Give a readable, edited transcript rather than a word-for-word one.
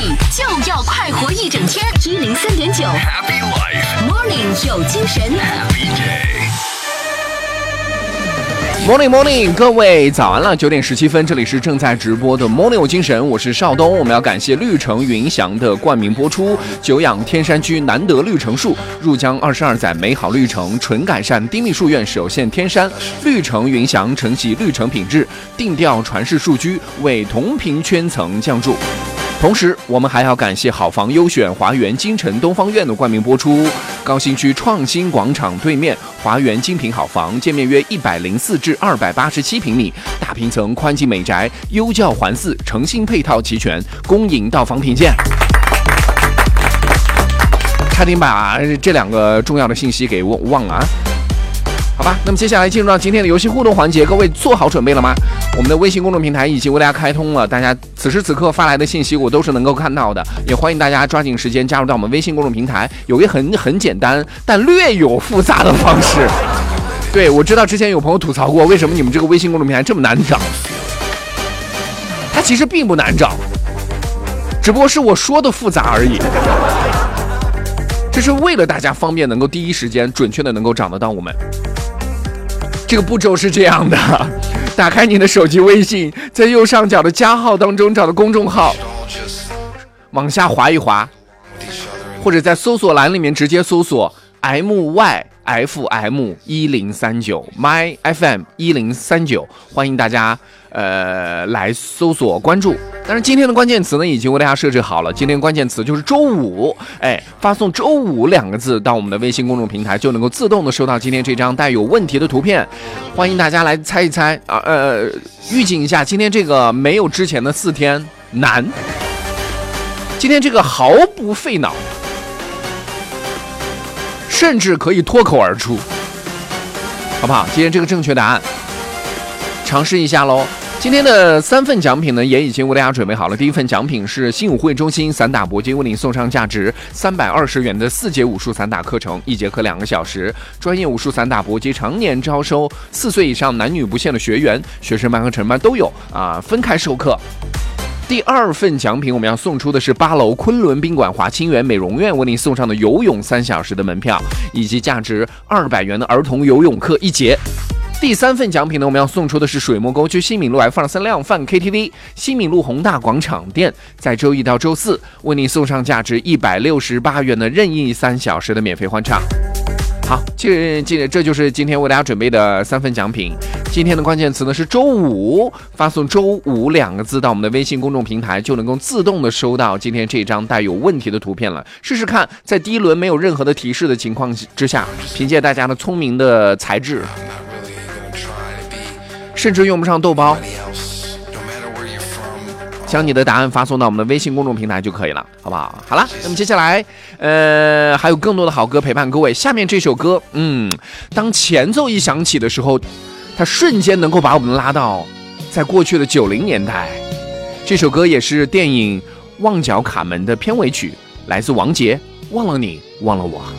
就要快活一整天，103.9 Happy Life Morning 有精神 Happy Morning Morning， 各位早安了，9点17分，这里是正在直播的 Morning 有精神，我是邵东。我们要感谢绿城云祥的冠名播出，久仰天山居难得绿城树，入江22载美好绿城，纯改善丁密树院首现天山，绿城云祥承袭绿城品质，定调传世数居，为同频圈层降注。同时，我们还要感谢好房优选华园金城东方院的冠名播出。高新区创新广场对面，华园精品好房，建面约104至287平米，大平层宽进美宅，优教环伺，诚信配套齐全，公营到房评鉴。差点把这2个重要的信息给忘了啊！好吧，那么接下来进入到今天的游戏互动环节，各位做好准备了吗？我们的微信公众平台已经为大家开通了，大家此时此刻发来的信息我都是能够看到的，也欢迎大家抓紧时间加入到我们微信公众平台，有一个很简单但略有复杂的方式。对，我知道之前有朋友吐槽过，为什么你们这个微信公众平台这么难找？它其实并不难找，只不过是我说的复杂而已。这是为了大家方便能够第一时间准确的能够找得到我们。这个步骤是这样的，打开你的手机微信，在右上角的加号当中找到公众号，往下滑一滑，或者在搜索栏里面直接搜索 MYFM1039 MyFM1039， 欢迎大家来搜索关注。但是今天的关键词呢，已经为大家设置好了。今天关键词就是周五，发送周五2个字到我们的微信公众平台，就能够自动的收到今天这张带有问题的图片。欢迎大家来猜一猜啊，预警一下，今天这个没有之前的4天难，今天这个毫不费脑，甚至可以脱口而出，好不好？今天这个正确答案，尝试一下喽。今天的3份奖品呢，也已经为大家准备好了。第一份奖品是新武会中心散打搏击为您送上价值320元的4节武术散打课程，1节课2个小时，专业武术散打搏击常年招收4岁以上男女不限的学员，学生班和成人班都有啊，分开授课。第2份奖品，我们要送出的是8楼昆仑宾馆华清园美容院为您送上的游泳3小时的门票，以及价值200元的儿童游泳课1节。第3份奖品呢，我们要送出的是水墨沟区新闵路 F23量贩 KTV 新闵路宏大广场店，在周1到周4为您送上价值168元的任意3小时的免费欢唱。好，这就是今天为大家准备的3份奖品。今天的关键词呢是周五，发送周五2个字到我们的微信公众平台，就能够自动的收到今天这张带有问题的图片了。试试看，在第一轮没有任何的提示的情况之下，凭借大家的聪明的才智，甚至用不上豆包，将你的答案发送到我们的微信公众平台就可以了，好不好？好了，那么接下来还有更多的好歌陪伴各位。下面这首歌，当前奏一响起的时候，它瞬间能够把我们拉到在过去的90年代。这首歌也是电影《旺角卡门》的片尾曲，来自王杰，忘了你，忘了我。